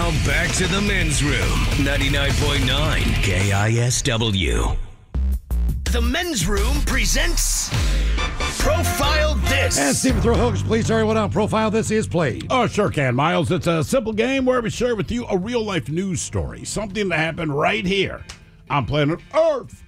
Now back to the men's room. 99.9 KISW. The men's room presents Profile This. And Stephen Throwhooks, please tell everyone how Profile This is played. Oh, sure can, Miles. It's a simple game where we share with you a real-life news story, something that happened right here on planet Earth.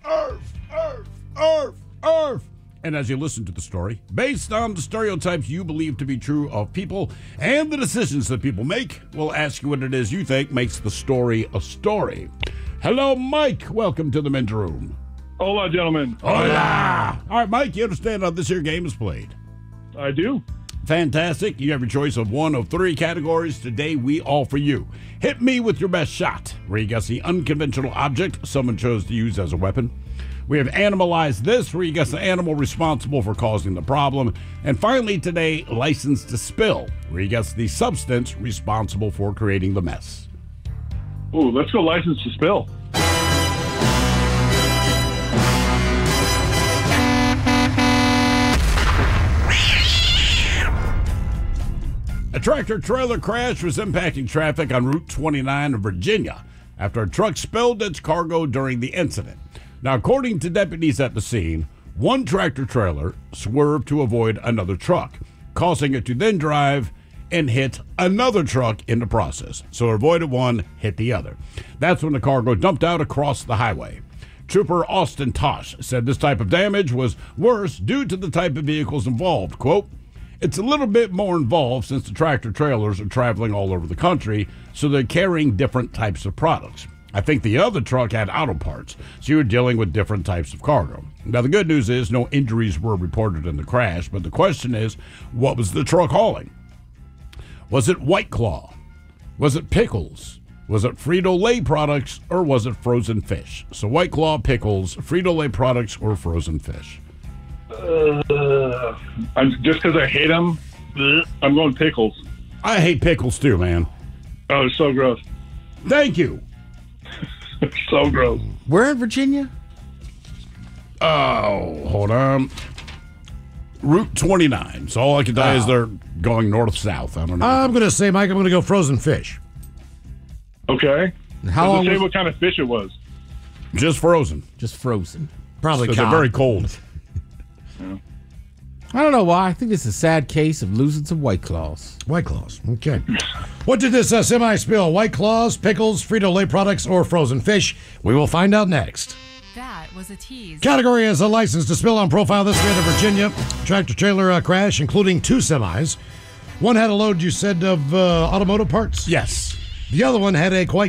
And as you listen to the story, based on the stereotypes you believe to be true of people and the decisions that people make, we'll ask you what it is you think makes the story a story. Hello, Mike. Welcome to the men's room. Hola, gentlemen. Hola. All right, Mike, you understand how this here game is played? I do. Fantastic. You have your choice of one of three categories. Today, we offer you Hit Me With Your Best Shot, where you guess the unconventional object someone chose to use as a weapon. We have Animalize This, where you guess the animal responsible for causing the problem. And finally today, License to Spill, where you guess the substance responsible for creating the mess. Ooh, let's go License to Spill. A tractor-trailer crash was impacting traffic on Route 29 in Virginia after a truck spilled its cargo during the incident. Now, according to deputies at the scene, one tractor-trailer swerved to avoid another truck, causing it to then drive and hit another truck in the process. So it avoided one, hit the other. That's when the cargo dumped out across the highway. Trooper Austin Tosh said this type of damage was worse due to the type of vehicles involved. Quote, "It's a little bit more involved since the tractor-trailers are traveling all over the country, so they're carrying different types of products. I think the other truck had auto parts, so you were dealing with different types of cargo." Now, the good news is no injuries were reported in the crash, but the question is, what was the truck hauling? Was it White Claw? Was it pickles? Was it Frito-Lay products, or was it frozen fish? So White Claw, pickles, Frito-Lay products, or frozen fish? Just because I hate them, I'm going pickles. I hate pickles too, man. Oh, it's so gross. Thank you. So gross. Where in Virginia? Oh, hold on. Route 29. So all I can tell you is they're going north-south. I don't know. I'm going to say, Mike, I'm going to go frozen fish. Okay. How long? Does it say what kind of fish it was? Just frozen. Just frozen. Probably Because they're very cold. I don't know why. I think it's a sad case of losing some White Claws. White Claws. Okay. What did this semi spill? White Claws, pickles, Frito-Lay products, or frozen fish? We will find out next. That was a tease. Category is a license to spill on Profile This way to Virginia. Tractor-trailer crash, including two semis. One had a load, you said, of automotive parts? Yes. The other one had a quite